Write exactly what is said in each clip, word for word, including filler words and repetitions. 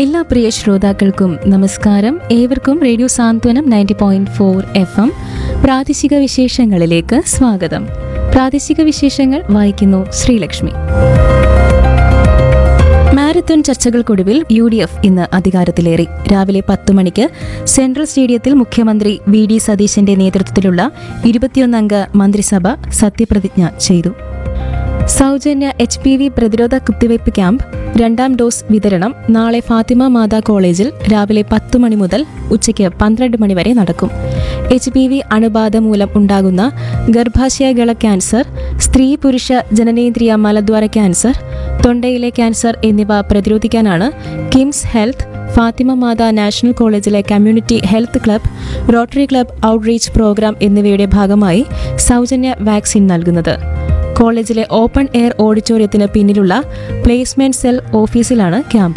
എല്ലാ പ്രിയ ശ്രോതാക്കൾക്കും നമസ്കാരം. ഏവർക്കും റേഡിയോ സാന്ത്വനം ninety point four F M പ്രാദേശിക വിശേഷങ്ങളിലേക്ക് സ്വാഗതം. പ്രാദേശിക വിശേഷങ്ങൾ വായിക്കുന്നു Sreelakshmi. Marathon ചർച്ചകൾക്കൊടുവിൽ U D F ഇന്ന് അധികാരത്തിലേറി. രാവിലെ പത്ത് മണിക്ക് സെൻട്രൽ സ്റ്റേഡിയത്തിൽ മുഖ്യമന്ത്രി വി ഡി സതീശന്റെ നേതൃത്വത്തിലുള്ള ഇരുപത്തിയൊന്നംഗ മന്ത്രിസഭ സത്യപ്രതിജ്ഞ ചെയ്തു. സൗജന്യ എച്ച് പി വി പ്രതിരോധ കുത്തിവയ്പ് ക്യാമ്പ് രണ്ടാം ഡോസ് വിതരണം നാളെ ഫാത്തിമ മാതാ കോളേജിൽ രാവിലെ പത്തു മണി മുതൽ ഉച്ചയ്ക്ക് പന്ത്രണ്ട് മണി വരെ നടക്കും. എച്ച് പി വി അണുബാധ മൂലം ഉണ്ടാകുന്ന ഗർഭാശയഗള ക്യാൻസർ, സ്ത്രീ പുരുഷ ജനനേന്ദ്രിയ മലദ്വാര ക്യാൻസർ, തൊണ്ടയിലെ ക്യാൻസർ എന്നിവ പ്രതിരോധിക്കാനാണ് കിംസ് ഹെൽത്ത്, ഫാത്തിമ മാതാ നാഷണൽ കോളേജിലെ community health club, rotary club outreach programme എന്നിവയുടെ ഭാഗമായി സൗജന്യ വാക്സിൻ നൽകുന്നത്. കോളേജിലെ ഓപ്പൺ എയർ ഓഡിറ്റോറിയത്തിന് പിന്നിലുള്ള പ്ലേസ്മെന്റ് സെൽ ഓഫീസിലാണ് ക്യാമ്പ്.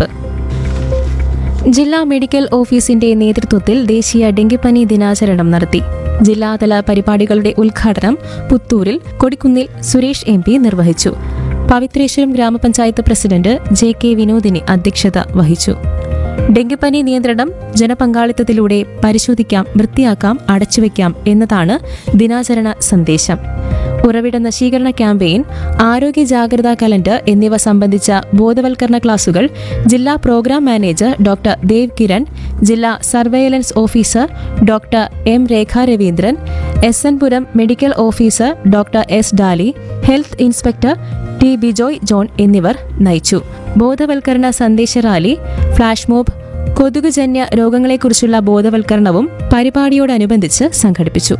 ജില്ലാ മെഡിക്കൽ ഓഫീസിന്റെ നേതൃത്വത്തിൽ ദേശീയ ഡെങ്കിപ്പനി ദിനാചരണം നടത്തി. ജില്ലാതല പരിപാടികളുടെ ഉദ്ഘാടനം പുത്തൂരിൽ കൊടിക്കുന്നിൽ സുരേഷ് എം പി നിർവഹിച്ചു. പവിത്രേശ്വരം ഗ്രാമപഞ്ചായത്ത് പ്രസിഡന്റ് ജെ കെ വിനോദിനി അധ്യക്ഷത വഹിച്ചു. ഡെങ്കിപ്പനി നിയന്ത്രണം ജനപങ്കാളിത്തത്തിലൂടെ പരിശോധിക്കാം, വൃത്തിയാക്കാം, അടച്ചുവെക്കാം എന്നതാണ് ദിനാചരണ സന്ദേശം. ഉറവിട നശീകരണ ക്യാമ്പയിൻ, ആരോഗ്യ ജാഗ്രതാ കലണ്ടർ എന്നിവ സംബന്ധിച്ച ബോധവൽക്കരണ ക്ലാസുകൾ ജില്ലാ programme manager doctor Dev Kiran, ജില്ലാ സർവൈലൻസ് ഓഫീസർ ഡോക്ടർ എം രേഖ രവീന്ദ്രൻ, എസ് എൻ പുരം മെഡിക്കൽ ഓഫീസർ ഡോക്ടർ എസ് ഡാലി, health inspector T Bijoy John എന്നിവർ നയിച്ചു. ബോധവൽക്കരണ സന്ദേശ റാലി, ഫ്ലാഷ് മോബ്, കൊതുകുജന്യ രോഗങ്ങളെക്കുറിച്ചുള്ള ബോധവൽക്കരണവും പരിപാടിയോടനുബന്ധിച്ച് സംഘടിപ്പിച്ചു.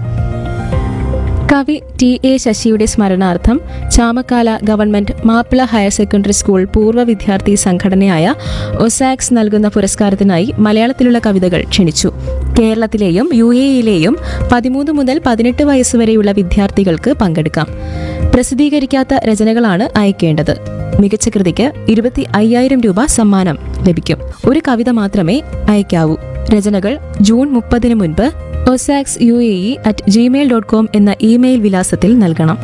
കവി ടി എ ശശിയുടെ സ്മരണാർത്ഥം Chamakkala government Mappila higher secondary school പൂർവ്വ വിദ്യാർത്ഥി സംഘടനയായ ഒസാക്സ് നൽകുന്ന പുരസ്കാരത്തിനായി മലയാളത്തിലുള്ള കവിതകൾ ക്ഷണിച്ചു. കേരളത്തിലെയും യു എ ഇയിലെയും പതിമൂന്ന് മുതൽ പതിനെട്ട് വയസ്സുവരെയുള്ള വിദ്യാർത്ഥികൾക്ക് പങ്കെടുക്കാം. പ്രസിദ്ധീകരിക്കാത്ത രചനകളാണ് അയക്കേണ്ടത്. മികച്ച കൃതിക്ക് ഇരുപത്തി അയ്യായിരം രൂപ സമ്മാനം ലഭിക്കും. ഒരു കവിത മാത്രമേ അയക്കാവൂ. രചനകൾ ജൂൺ മുപ്പതിന് മുൻപ് ഒസാക്സ് U A E at Gmail dot com എന്ന ഇമെയിൽ വിലാസത്തിൽ നൽകണം.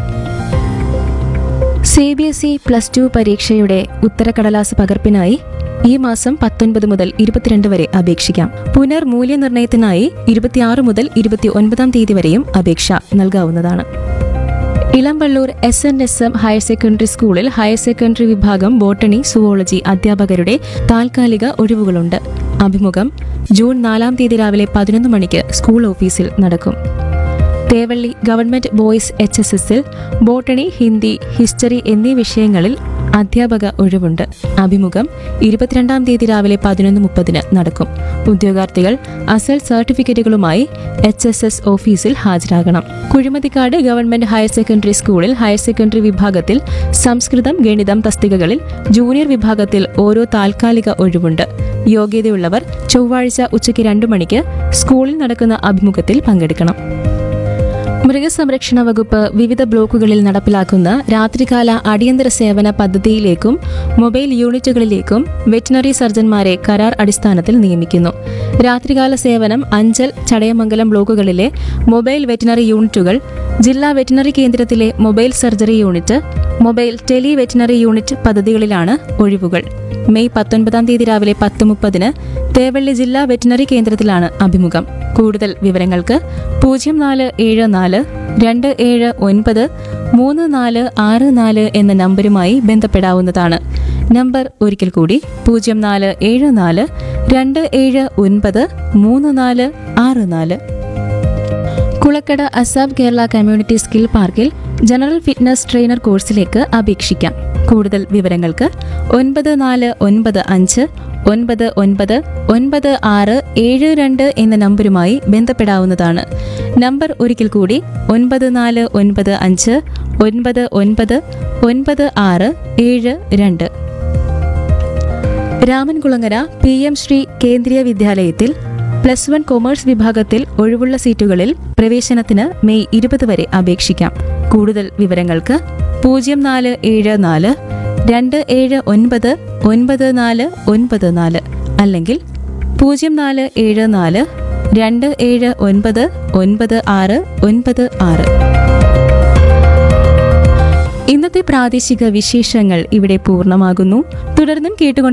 C B S E plus two പരീക്ഷയുടെ ഉത്തരക്കടലാസ് പകർപ്പിനായി ഈ മാസം പത്തൊൻപത് മുതൽ ഇരുപത്തിരണ്ട് വരെ അപേക്ഷിക്കാം. പുനർമൂല്യനിർണ്ണയത്തിനായി ഇരുപത്തിയാറ് മുതൽ ഇരുപത്തി ഒൻപതാം തീയതി വരെയും അപേക്ഷ നൽകാവുന്നതാണ്. Elampalloor S N S M higher secondary സ്കൂളിൽ ഹയർ സെക്കൻഡറി വിഭാഗം ബോട്ടണി, സുവോളജി അധ്യാപകരുടെ താൽക്കാലിക ഒഴിവുകളുണ്ട്. അഭിമുഖം ജൂൺ നാലാം തീയതി രാവിലെ പതിനൊന്ന് മണിക്ക് സ്കൂൾ ഓഫീസിൽ നടക്കും. Thevally government boys H S എസിൽ ബോട്ടണി, ഹിന്ദി, ഹിസ്റ്ററി എന്നീ വിഷയങ്ങളിൽ അധ്യാപക ഒഴിവുണ്ട്. അഭിമുഖം ഇരുപത്തിരണ്ടാം തീയതി രാവിലെ പതിനൊന്ന് മുപ്പതിന് നടക്കും. ഉദ്യോഗാർത്ഥികൾ അസൽ സർട്ടിഫിക്കറ്റുകളുമായി എച്ച് എസ് എസ് ഓഫീസിൽ ഹാജരാകണം. കുഴിമതിക്കാട് ഗവൺമെന്റ് ഹയർ സെക്കൻഡറി സ്കൂളിൽ ഹയർ സെക്കൻഡറി വിഭാഗത്തിൽ സംസ്കൃതം, ഗണിതം തസ്തികകളിൽ ജൂനിയർ വിഭാഗത്തിൽ ഓരോ താൽക്കാലിക ഒഴിവുണ്ട്. യോഗ്യതയുള്ളവർ ചൊവ്വാഴ്ച ഉച്ചയ്ക്ക് രണ്ടു മണിക്ക് സ്കൂളിൽ നടക്കുന്ന അഭിമുഖത്തിൽ പങ്കെടുക്കണം. മൃഗസംരക്ഷണ വകുപ്പ് വിവിധ ബ്ലോക്കുകളിൽ നടപ്പിലാക്കുന്ന രാത്രികാല അടിയന്തര സേവന പദ്ധതിയിലേക്കും മൊബൈൽ യൂണിറ്റുകളിലേക്കും വെറ്റിനറി സർജൻമാരെ കരാർ അടിസ്ഥാനത്തിൽ നിയമിക്കുന്നു. രാത്രികാല സേവനം അഞ്ചൽ, ചടയമംഗലം ബ്ലോക്കുകളിലെ മൊബൈൽ വെറ്റിനറി യൂണിറ്റുകൾ, ജില്ലാ വെറ്റിനറി കേന്ദ്രത്തിലെ mobile surgery unit, mobile tele veterinary unit പദ്ധതികളിലാണ് ഒഴിവുകൾ. മെയ് പത്തൊൻപതാം തീയതി രാവിലെ പത്ത് മുപ്പതിന് തേവള്ളി ജില്ലാ വെറ്റിനറി കേന്ദ്രത്തിലാണ് അഭിമുഖം. കൂടുതൽ വിവരങ്ങൾക്ക് പൂജ്യം നാല് ഏഴ് നാല് രണ്ട് ഏഴ് ഒൻപത് മൂന്ന് നാല് ആറ് നാല് എന്ന നമ്പരുമായി ബന്ധപ്പെടാവുന്നതാണ്. നമ്പർ ഒരിക്കൽ കൂടി പൂജ്യം നാല് ഏഴ് നാല് രണ്ട് ഏഴ് ഒൻപത് മൂന്ന് നാല് ആറ് നാല്. കുളക്കട അസാബ് കേരള കമ്മ്യൂണിറ്റി സ്കിൽ പാർക്കിൽ ജനറൽ ഫിറ്റ്നസ് ട്രെയിനർ കോഴ്സിലേക്ക് അപേക്ഷിക്കാം. കൂടുതൽ വിവരങ്ങൾക്ക് ഒൻപത് നാല് ഒൻപത് അഞ്ച് ഒൻപത് ഒൻപത് ഒൻപത് ആറ് ഏഴ് രണ്ട് എന്ന നമ്പരുമായി ബന്ധപ്പെടാവുന്നതാണ്. നമ്പർ ഒരിക്കൽ കൂടി ഒൻപത് നാല് ഒൻപത് അഞ്ച് ഒൻപത് ഒൻപത് ഒൻപത് ആറ് ഏഴ് രണ്ട്. രാമൻകുളങ്ങര പി എം ശ്രീ കേന്ദ്രീയ വിദ്യാലയത്തിൽ പ്ലസ് വൺ കൊമേഴ്സ് വിഭാഗത്തിൽ ഒഴിവുള്ള സീറ്റുകളിൽ പ്രവേശനത്തിന് മെയ് ഇരുപത് വരെ അപേക്ഷിക്കാം. കൂടുതൽ വിവരങ്ങൾക്ക് പൂജ്യം നാല് ഏഴ് നാല് രണ്ട് ഏഴ് ഒൻപത് ഒൻപത് നാല് ഒൻപത് നാല് അല്ലെങ്കിൽ പൂജ്യം നാല് ഏഴ് നാല് രണ്ട് ഏഴ് ഒൻപത് ഒൻപത് ആറ് ഒൻപത് ആറ്. ഇന്നത്തെ പ്രാദേശിക വിശേഷങ്ങൾ ഇവിടെ പൂർണ്ണമാകുന്നു. തുടർന്നും കേട്ടുകൊണ്ട്